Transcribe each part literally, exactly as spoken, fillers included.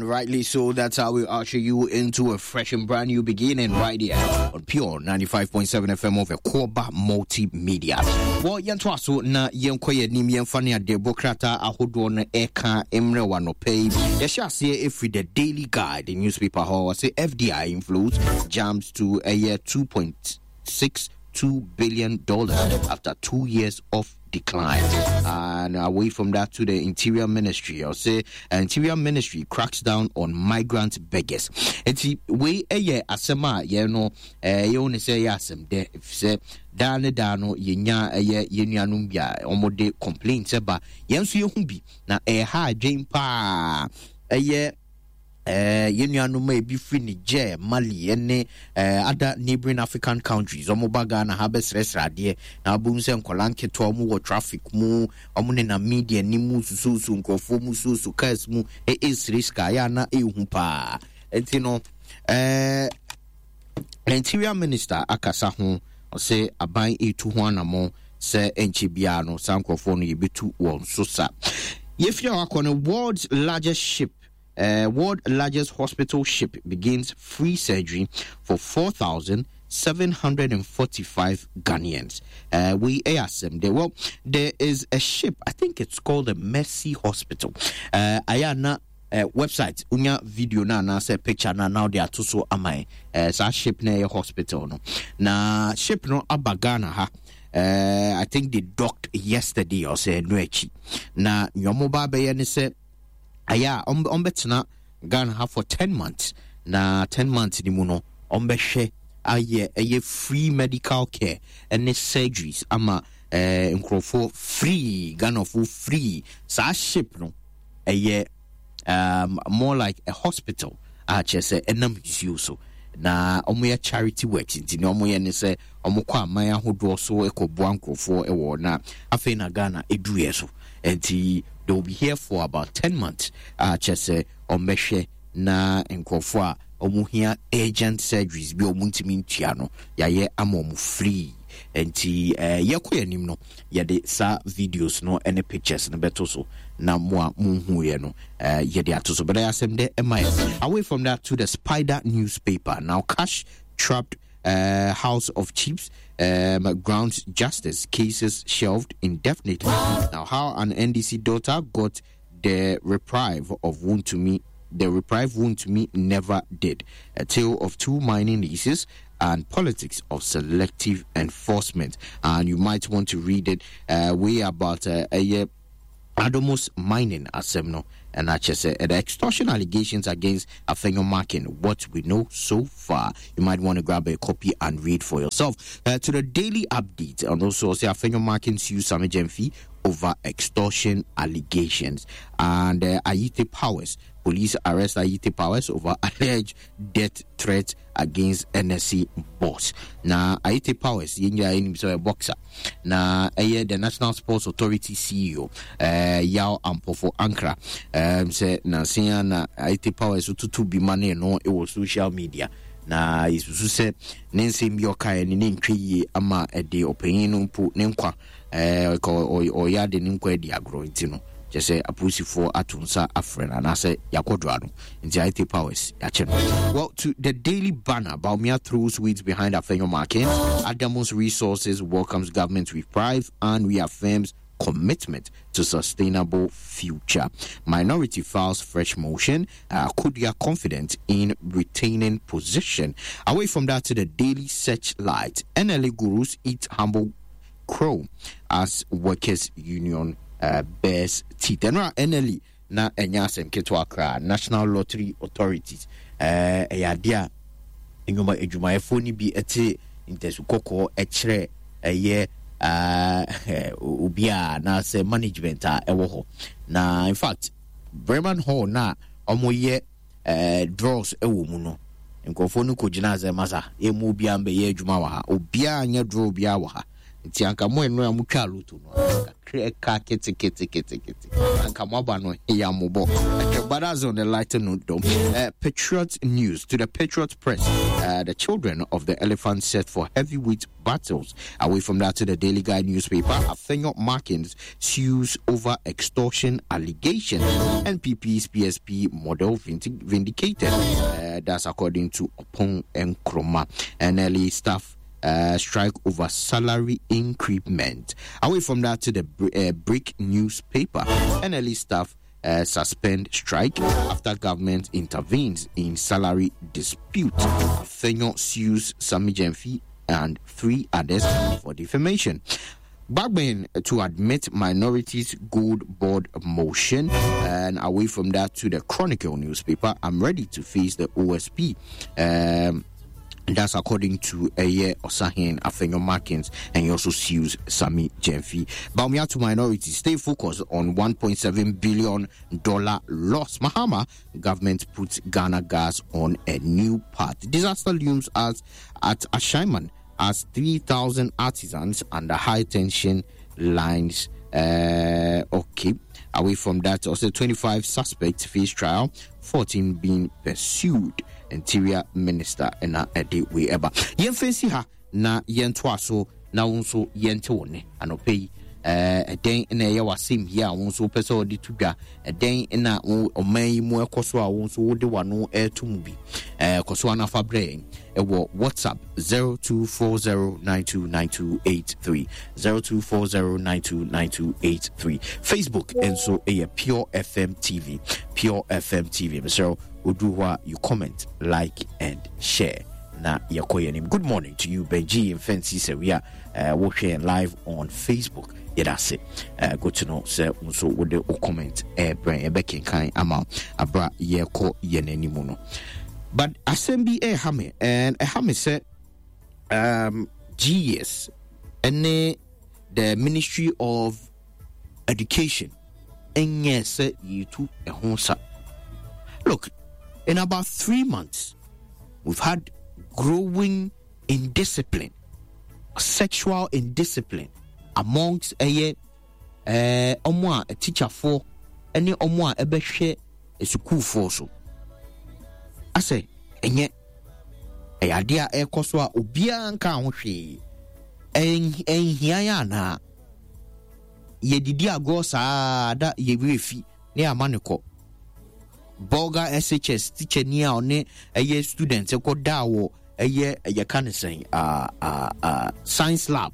rightly so. That's how we usher you into a fresh and brand new beginning right here on Pure ninety-five point seven F M of Koba Multimedia. Well, Yantwaso na Yankoya Nimian Fania Democrata Ahodon Eka Emre Wanope. Yashasi if with the Daily Guide, the newspaper hall, say F D I inflows jumps to a year two point six two billion dollars after two years of decline. And away from that to the Interior Ministry, I'll say uh, Interior Ministry cracks down on migrant beggars. It's way a year asema, you know, uh, you only say yasem de if say dane dano yenya a year yenyanumbia omode complaints about yensu yumbi na a ha jane pa a year. Uh, Yenyanu may be free Niger, Mali, and uh, other neighboring African countries. Omobaga na habes resradie na bunse nkolanke to mu wo traffic mu omune na media ni mu susu nkofo mu susu kas mu e is riska ya na ehu pa. Entino eh Interior Minister akasa ho say aban etu ho anamo se enchibia no sankofo no yebetu won so sa. Yefia akona world's largest ship Uh, world largest hospital ship begins free surgery for four thousand seven hundred forty-five Ghanaians. Uh, we asked them, they, well, there is a ship, I think it's called the Mercy Hospital. Uh, Ayana uh, website, unya video na na say picture na now they are too so amai. Uh, so ship na hospital no. Na ship no abagana ha. Uh, I think they docked yesterday or say noechi. Na nyomoba be ne say aya on on betna Ghana have for ten months na ten months ni muno on be hwe aye aye free medical care and surgeries ama eh nkrofo free Ghana for free sa ship no aye um more like a hospital a chese enam yuso na omoya charity works intini omoya ne se omokwa aman ahodo so ekoboa nkrofo e wo na afi na Ghana eduye so enti they will be here for about ten months. Uh, just uh, on meshe na nkofo omuhia agent surgeries bi omuntimi ntiano ya ye amom free enti uh, yekoya nim no ya de sa videos no any pictures no beto so na moa munhu ye no uh, ye de atoso but I asem de am away from that to the Spider newspaper. Now cash trapped Uh, House of Chiefs um, grounds justice cases shelved indefinitely. Now, how an N D C daughter got the reprieve of wound to me, the reprieve wound to me never did. A tale of two mining leases and politics of selective enforcement. And you might want to read it. Uh, we about uh, a year. Adomos mining asemno and I just said the extortion allegations against Afenyo Markin. What we know so far, you might want to grab a copy and read for yourself. Uh, to the daily update, and also say Afenyo Markin sues Sami Jemfi over extortion allegations, and uh, Ayite Powers. Police arrest Ayite Powers over alleged death threat against N S C boss. Now, Ayite Powers, a boxer. Now, the National Sports Authority C E O, uh, Yao Ampofo Ankara, um, said, na siya na Ayite Powers to be money no, it was social media. Na isusu se nense mbioka ni nintwi ama ede opanyinu mpo nenkwa eh ko oya de nenkwa di agro ntino jese apusifo atunsa afrena na se yakodwa no nti I T Powers ya cheno. Well, to the daily banner, Baumia throws weeds behind Afenyo Markin. Adamos Resources welcomes government reprieve and reaffirms commitment to sustainable future. Minority files fresh motion. Uh, Kudia confident in retaining position. Away from that to the daily searchlight. N L A gurus eat humble crow as workers union uh, bears teeth. And N L A na enyasem ketwa kra National Lottery Authorities. Uh, eyadia enyuma ejuma efoni bi ete intesu koko echre eye uh ubia na say management a ewo na in fact Bremen Hall na omoye uh draws ewo mu no nkofo no kogina ze masa emu bia mbe ye adwuma wa ha obia anya draw bia wa ha nti anka mo eno ya mutwa luto no ka kete kete kete kete anka mo aba no ya mo bo But as on the lighter note, though, uh, Patriot News to the Patriot Press, uh, the children of the elephant set for heavyweight battles. Away from that to the Daily Guide newspaper, Afenyo Markins sues over extortion allegations. N P P's P S P model vindicated. Uh, that's according to Opong Nkrumah. And early staff Uh, strike over salary increment. Away from that to the uh, Brick newspaper, N L E staff uh, suspend strike after government intervenes in salary dispute. Afenyo sues Sami Gyamfi and three others for defamation. Bagben to admit minorities gold board motion. And away from that to the Chronicle newspaper, I'm ready to face the O S P. Um, And that's according to Eye Osahin Afenyo Markins, and he also sues Sami Gyamfi. Baumia to minorities, stay focused on one point seven billion dollars loss. Mahama government puts Ghana gas on a new path. Disaster looms as at Ashaiman as three thousand artisans under high tension lines. Uh, okay. Away from that, also twenty-five suspects face trial, fourteen being pursued. Interior Minister and a day we ever. Yen fancy ha na yen twaso na unso yen tone anope a den in a yawa sim here unso peso di tuga a den in a o may mo ekoso a unso de wano air to mubi uh koswana fabre e wo WhatsApp zero two four zero nine two nine two eight three zero two four zero nine two nine two eight three Facebook and so a Pure F M T V Pure F M T V. So Uduwa, you comment, like, and share. Na yakoyenim. Good morning to you, Benji and Fancy. So we are uh, watching live on Facebook. Yeah, that's it. Uh, good to know. So also with the comment, eh, brain, eh, back in kind amount, abra yeko yenenimuno. But assembly eh hame and eh hame said, um, G S and the Ministry of Education, and yes, you too a honsa. Look. In about three months, we've had growing indiscipline, sexual indiscipline amongst a uh, omwa a teacher for any omwa a beshe a school for so. I say, and yet a idea a koswa ubian kaunshi and hiana ye didia gosa that ye refi near Manico. Boga S H S teacher near on a year students a called Dawo a year a year can say uh uh uh science lab.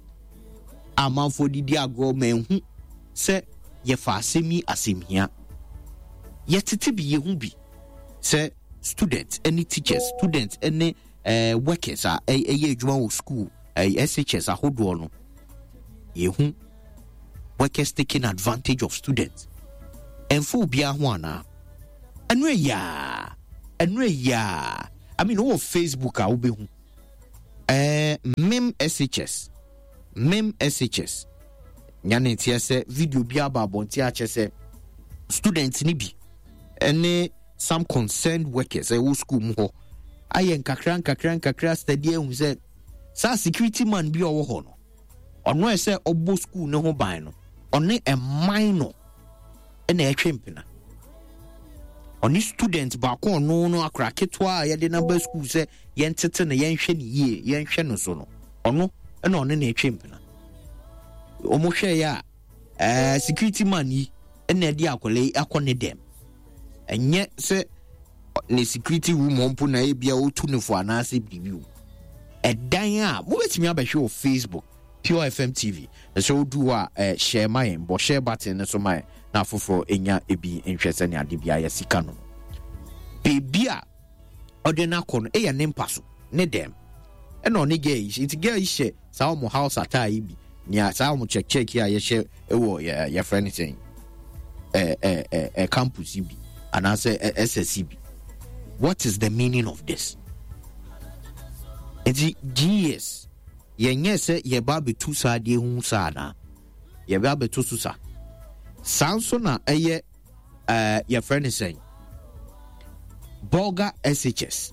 A man for the diago men who say ye fa semi asim here. Yet it be ye who be say students, any teachers, students, any uh workers are a year journal school, a S H S a hold one. Ye who workers taking advantage of students and for be a one. Anwe ya anwe ya I mean all Facebook a obe hu eh mem S H S mem S H S nyane tie se video bi aba bonti a che se students ni bi ene some concerned workers e wo school mu ho ayen kakran kakran kakra study ehun se sa security man bi owo ho no ono e se obo school ne ho ban no one e minor ene e twempena. Oni students back on no no akra ketwa ye de number school say yen tete na yen hwe ni ye yen hwe no so no ono e na ono na etwempena omo hwe ya eh security man yi e na de akole akone dem enye se ne security room ompo na e bia otu ne fo anase bibiu edan a mo betimi abehwe o Facebook Pure F M T V so do a share my bo share button so my na foforo enya ebi nhwese ne ade bia ya sika no bebia odena kono e ya nempa so ne dem e no ne gay it gay she sa mo house atai bi nya sa mo check check ya ye she e wo ya ya friend thing eh eh eh campus bi and I say S S C B. What is the meaning of this? It's G S yenye se ye ba betu sa de hu sa na ye ba betu su sa sanso na eye eh your friend is saying Boga S H S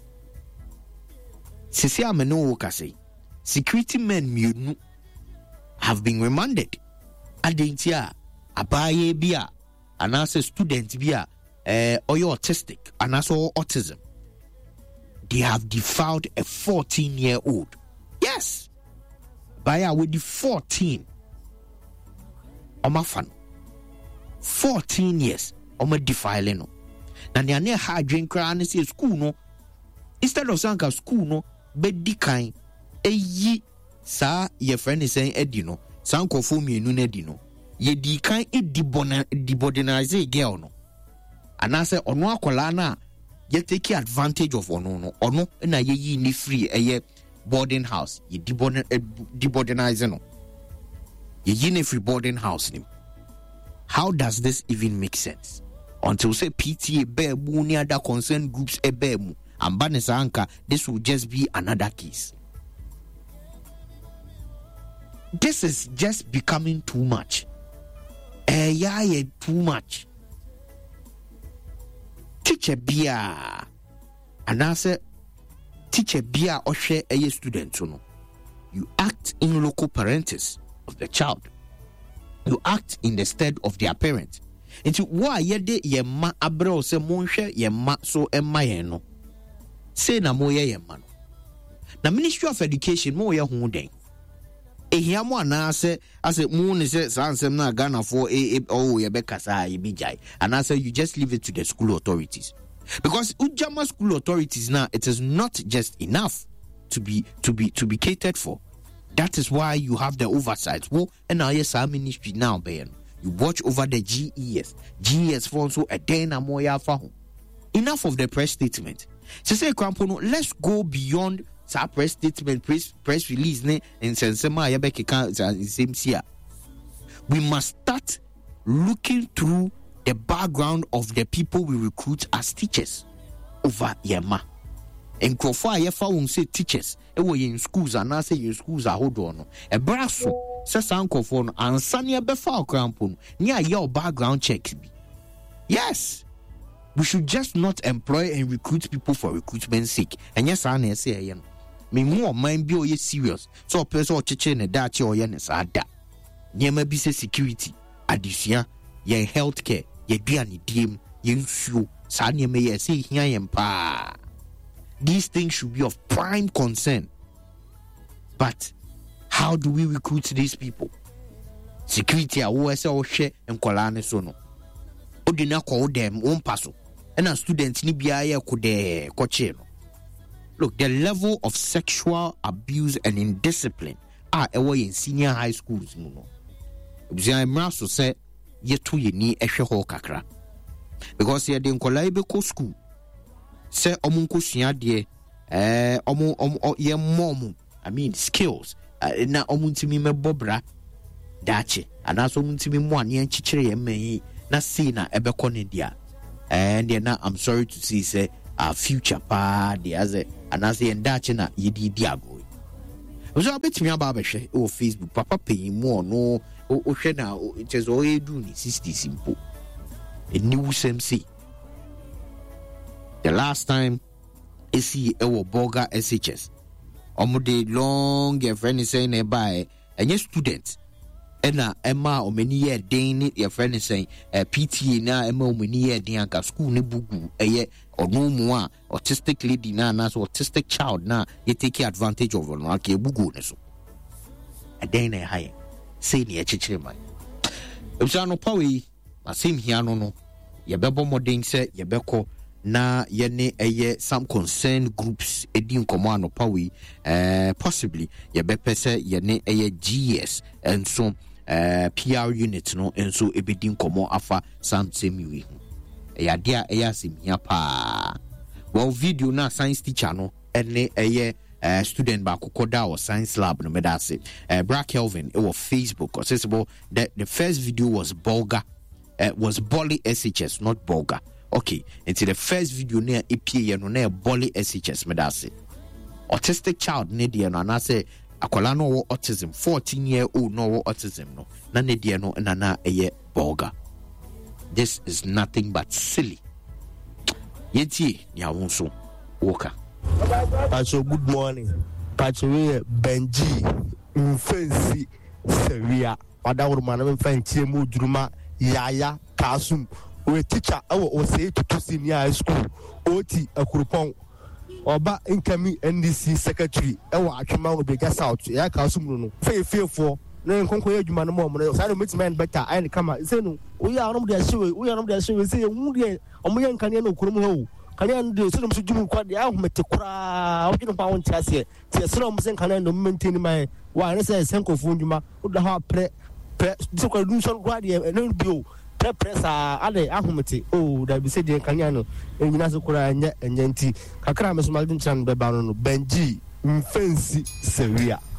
sisi ameno wo kase security men mienu have been remanded adentia abaye bia anase student bia uh, or you're autistic and also autism, they have defiled a fourteen year old. Yes, by with the fourteen, Oma fan, fourteen years, Oma defiling no. Na ne ane ha adwen kra ne say school no, instead of sanka school no be di kan eyi sa ye friend is saying edi no sanko fo mienu na edi no ye di kan e debordenize girl no ana say ono akola na ye take advantage of ono no ono na ye yi ni free eye boarding house ye debordenize no ye yi ni free boarding house ni. How does this even make sense? Until say P T A bear mu ni other concerned groups e bear mu and banesa anka, this will just be another case. This is just becoming too much. Eh yeah, yeah, too much. Teacher bia and I say teacher bia or share a student no. You act in local parentis of the child. You act in the stead of their parent. Into why ye de ye ma abro se monhwe ye ma so emma ye no. Say na mo ye ye ma no. Na Ministry of Education mo ye hu den. Ehia mo ana se ase mo ne se sansem na Ghana for e oh ye be kasa ye bi jai. And I say you just leave it to the school authorities. Because Ujama school authorities now, it is not just enough to be to be to be catered for. That is why you have the oversight. Well, and now yes, our ministry now, Ben. You watch over the G E S. G E S for so a day na moya fahu. Enough of the press statement. So say Krampono, let's go beyond sa press statement, press press release ne and sensema yabeke kan same sia. We must start looking through the background of the people we recruit as teachers over yema. And Krofa yefa won say teachers e wo in schools and say in schools are hold on. E braso se sanko for no ansane be fa Krampo no nya ye background checks bi. Yes. We should just not employ and recruit people for recruitment's sake. And yes, I na say ye no. Me more mind bi o ye serious. So person o cheche ne da che o ye ne sa da. Nyema bi se security, adisia, ye healthcare, ye duane diem, ye nsuo, sa nyema ye se hia ye mpa. These things should be of prime concern. But how do we recruit these people? Security a wo se o hwe enkola ne so no. Odina ko dem won paso. And a student ni bia ye ko de ko che no. Look, the level of sexual abuse and indiscipline are away in senior high schools no. Obia mra so say ye to ye ni ehwe ho kakra. Because ye de enkola be ko school. Say omunko sua de eh omu omu ye mom I mean skills uh, na omuntimi mebobra dache anaso omuntimi mo ane anchichire ye man na see na ebeko ne dia and then now I'm sorry to see say our future pa de as anaso ye dache na ye di di ago so betimi aba behwe o Facebook papa pay mo no o hwe na it is all do ni sixty simple a new same see. The last time I see our Boga S H S, omude long your friend is saying a buy and your student, and na Emma or many year Dane your friend is saying a P T A na Emma many year Dianka school ne bugu a year or no more autistic lady na na so autistic child na you take advantage of no okay bugu so. A Dane a high say near chichima. If you no power, I same here no no. Ye bebo modern say ye beko. Na yene eye some concerned groups edi nkomo anopa we eh possibly ye bepe se yene eye G S and so eh P R unit no enso ebedi nkomo afa some same we ya dia eya simia pa well video na science teacher no ene eye eh student ba kokoda or science lab no medase eh Bra Kelvin it was Facebook accessible that the first video was Bolga uh, was Bolly S H S not Bolga. Okay, into the first video near E P A no na Bolly S H S me da say. Autistic child ne dia no na say akola no wo autism fourteen year old no wo autism no na ne dia no na na eye Bolga. This is nothing but silly. Yeti ya wonso woka. Pacho, good morning. Pacho we Benji Mfensi Sevilla. Ada urumana mfensi mu duruma yaya kasum we teacher awo o say to to senior high school oti akurupon oba incoming N D C secretary ewa atwema no Bega South ya ka asumru no fe fe fo na nkonko ya adwuma no mo mo say no meetman better ai kama say no we ya no de ahyewe we ya no de ahyewe say hu de omo ye nkane na okurum ho kane no de so no so dwum kwa de ahomete kura o dwum pa won ti ase ti ase no mo say nkane no maintain mai wa ne say senkofo ndwuma o da ha pre pre so kwa dun so kwa de no bio pre pressa ale ahomete o da bi say de nkane no enyina so kura nya enyanti kakra me so maldin chan be ba no Benji Mfensi Seria.